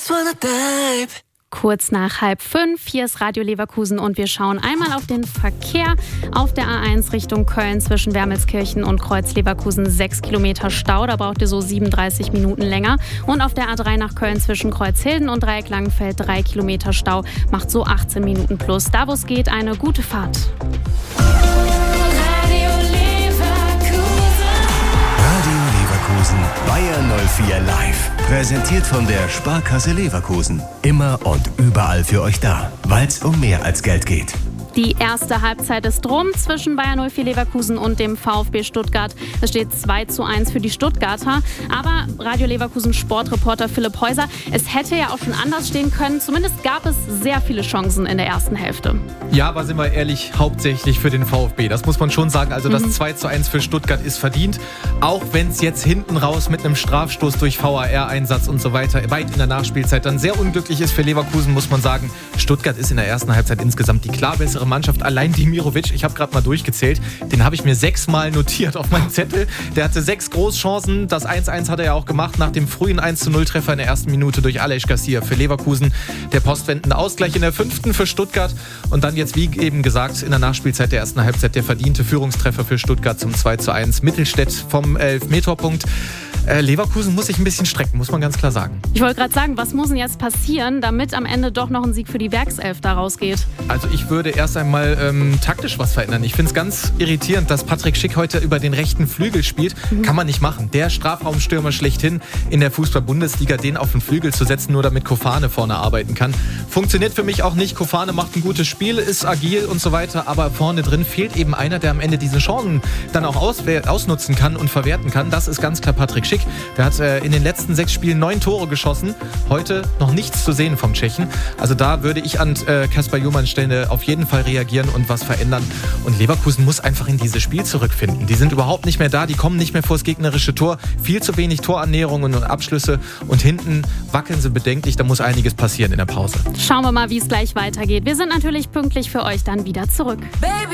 just wanna dive. Kurz nach 4:30, hier ist Radio Leverkusen und wir schauen einmal auf den Verkehr. Auf der A1 Richtung Köln zwischen Wermelskirchen und Kreuz Leverkusen 6 Kilometer Stau, da braucht ihr so 37 Minuten länger. Und auf der A3 nach Köln zwischen Kreuzhilden und Dreieck Langenfeld 3 Kilometer Stau, macht so 18 Minuten plus. Da wo es geht, eine gute Fahrt. Bayern 04 live. Präsentiert von der Sparkasse Leverkusen. Immer und überall für euch da, weil es um mehr als Geld geht. Die erste Halbzeit ist rum zwischen Bayern 04 Leverkusen und dem VfB Stuttgart. Es steht 2:1 für die Stuttgarter. Aber Radio Leverkusen Sportreporter Philipp Häuser, es hätte ja auch schon anders stehen können. Zumindest gab es sehr viele Chancen in der ersten Hälfte. Ja, aber sind wir ehrlich, hauptsächlich für den VfB. Das muss man schon sagen. Also das 2:1 für Stuttgart ist verdient. Auch wenn es jetzt hinten raus mit einem Strafstoß durch VAR-Einsatz und so weiter weit in der Nachspielzeit dann sehr unglücklich ist für Leverkusen, muss man sagen. Stuttgart ist in der ersten Halbzeit insgesamt die klar bessere Mannschaft. Allein Dimirovic, ich habe gerade mal durchgezählt, den habe ich mir 6-mal notiert auf meinem Zettel. Der hatte 6 Großchancen. Das 1:1 hat er ja auch gemacht nach dem frühen 1:0-Treffer in der ersten Minute durch Aleix Garcia für Leverkusen. Der postwendende Ausgleich in der 5. für Stuttgart. Und dann jetzt, wie eben gesagt, in der Nachspielzeit der ersten Halbzeit der verdiente Führungstreffer für Stuttgart zum 2:1. Mittelstädt vom Elfmeterpunkt. Leverkusen muss sich ein bisschen strecken, muss man ganz klar sagen. Ich wollte gerade sagen, was muss denn jetzt passieren, damit am Ende doch noch ein Sieg für die Werkself da rausgeht? Also ich würde erst einmal taktisch was verändern. Ich finde es ganz irritierend, dass Patrick Schick heute über den rechten Flügel spielt. Kann man nicht machen. Der Strafraumstürmer schlechthin in der Fußball-Bundesliga, den auf den Flügel zu setzen, nur damit Kofane vorne arbeiten kann. Funktioniert für mich auch nicht. Kofane macht ein gutes Spiel, ist agil und so weiter, aber vorne drin fehlt eben einer, der am Ende diese Chancen dann auch ausnutzen kann und verwerten kann. Das ist ganz klar Patrick Schick. Der hat in den letzten 6 Spielen 9 Tore geschossen. Heute noch nichts zu sehen vom Tschechen. Also da würde ich an Kasper Juhmanns Stelle auf jeden Fall reagieren und was verändern. Und Leverkusen muss einfach in dieses Spiel zurückfinden. Die sind überhaupt nicht mehr da, die kommen nicht mehr vor das gegnerische Tor. Viel zu wenig Torannäherungen und Abschlüsse. Und hinten wackeln sie bedenklich. Da muss einiges passieren in der Pause. Schauen wir mal, wie es gleich weitergeht. Wir sind natürlich pünktlich für euch dann wieder zurück. Baby.